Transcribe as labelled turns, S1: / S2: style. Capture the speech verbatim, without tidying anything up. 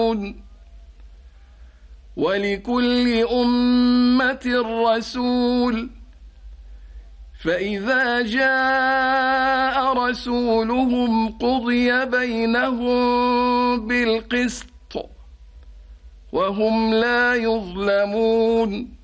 S1: ولكل أمة رسول فإذا جاء رسولهم قضي بينهم بالقسط وهم لا يظلمون.